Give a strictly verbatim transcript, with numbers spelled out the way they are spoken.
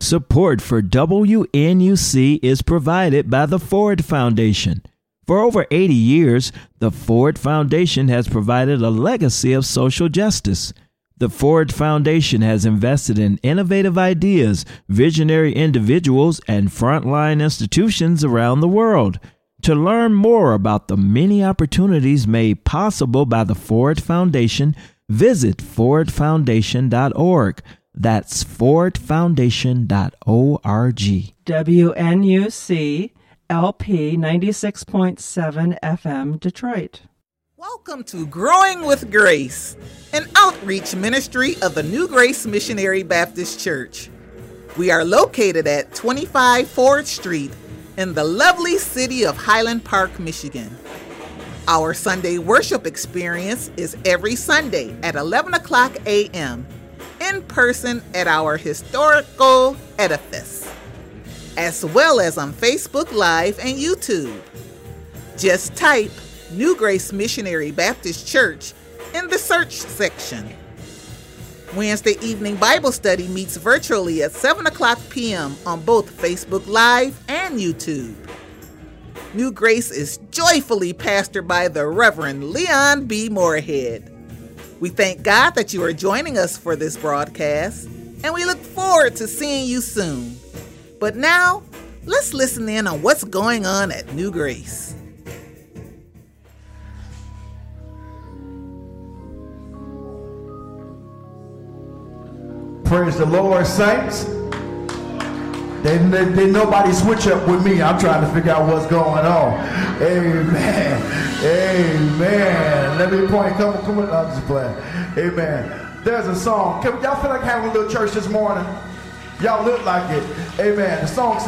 support for W N U C is provided by the Ford Foundation. For over eighty years, the Ford Foundation has provided a legacy of social justice. The Ford Foundation has invested in innovative ideas, visionary individuals, and frontline institutions around the world. To learn more about the many opportunities made possible by the Ford Foundation, visit ford foundation dot org. That's ford foundation dot org. W N U C L P ninety-six point seven F M Detroit. Welcome to Growing with Grace, an outreach ministry of the New Grace Missionary Baptist Church. We are located at twenty-five Ford Street in the lovely city of Highland Park, Michigan. Our Sunday worship experience is every Sunday at eleven o'clock a.m. in person at our historical edifice, as well as on Facebook Live and YouTube. Just type New Grace Missionary Baptist Church in the search section. Wednesday evening Bible study meets virtually at seven o'clock p.m. on both Facebook Live and YouTube. New Grace is joyfully pastored by the Reverend Leon B. Moorhead. We thank God that you are joining us for this broadcast, and we look forward to seeing you soon. But now, let's listen in on what's going on at New Grace. Praise the Lord, saints. Didn't, didn't nobody switch up with me. I'm trying to figure out what's going on. Amen. Amen. Let me point. Come on, come on. I'm just playing. Amen. There's a song. Can, y'all feel like having a little church this morning? Y'all look like it. Amen. The song says,